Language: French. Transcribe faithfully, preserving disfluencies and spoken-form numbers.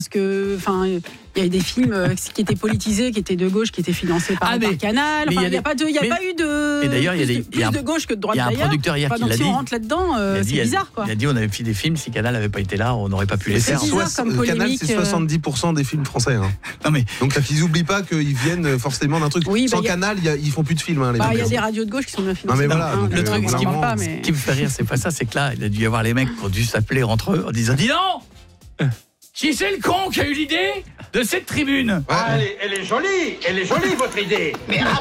Parce que, enfin, il y avait des films qui étaient politisés, qui étaient de gauche, qui étaient financés par, ah, mais, par Canal. Enfin, il n'y a, pas, de, y a mais, pas eu de. Et d'ailleurs, il y a des, plus, y a un, de gauche que de droite. Il y a un d'ailleurs. producteur hier enfin, qui l'a si dit. on rentre là-dedans, euh, dit, c'est bizarre, quoi. Il a dit on avait fait des films, si Canal n'avait pas été là, on n'aurait pas pu les faire. C'est bizarre comme polémique. Canal, c'est soixante-dix pour cent des films français. Hein. Non mais donc ils n'oublient pas qu'ils viennent forcément d'un truc. Oui, Sans bah, Canal, y a, ils font plus de films. Hein, il bah, y a des radios de gauche qui sont bien financées. Non, mais voilà, hein, donc, le euh, truc, voilà, ce, qui pas, mais... ce qui me fait rire, c'est pas ça, c'est que là, il a dû y avoir les mecs qui ont dû s'appeler entre eux en disant dis non, qui c'est le con qui a eu l'idée de cette tribune? Ah, elle, est, elle est jolie, elle est jolie votre idée. Mais